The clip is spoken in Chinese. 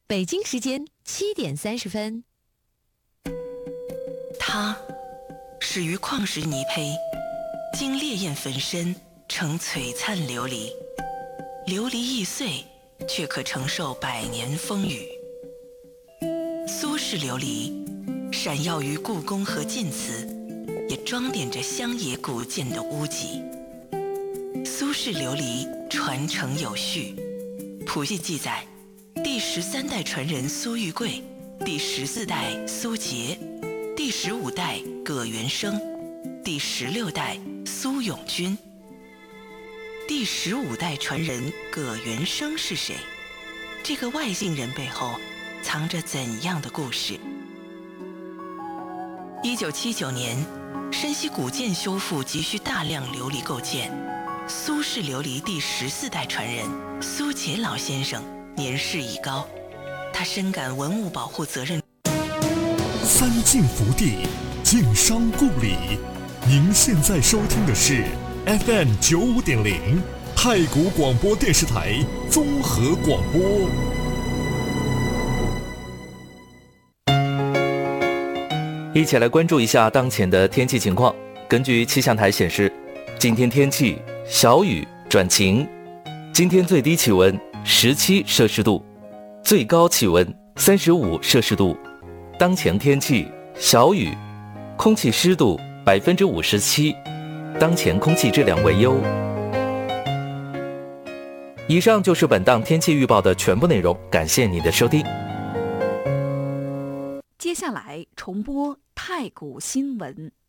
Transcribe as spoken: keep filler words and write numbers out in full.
北京时间七点三十分。 它始于矿石泥胚，经烈焰焚身成璀璨琉璃，琉璃易碎，却可承受百年风雨。苏式琉璃闪耀于故宫和晋祠，也装点着乡野古建的屋脊。苏式琉璃传承有序，谱系记载，第十三代传人苏玉贵，第十四代苏杰，第十五代葛元生，第十六代苏永军。第十五代传人葛元生是谁？这个外姓人背后藏着怎样的故事？一九七九年，山西古建修复急需大量琉璃构件。苏式琉璃第十四代传人苏杰老先生年事已高，他深感文物保护责任。 三晋福地，晋商故里。您现在收听的是 F M 九五点零太谷广播电视台综合广播。 一起来关注一下当前的天气情况。根据气象台显示，今天天气小雨转晴，今天最低气温十七摄氏度，最高气温三十五摄氏度。当前天气小雨，空气湿度百分之五十七，当前空气质量为优。以上就是本档天气预报的全部内容，感谢你的收听。 接下来重播太谷新闻。